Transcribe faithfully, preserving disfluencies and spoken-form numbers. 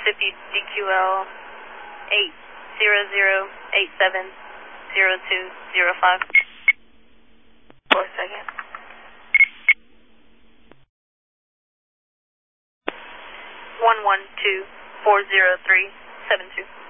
Mississippi D Q L eight zero zero eight seven zero two zero five. For a second. one one two four zero three seven two.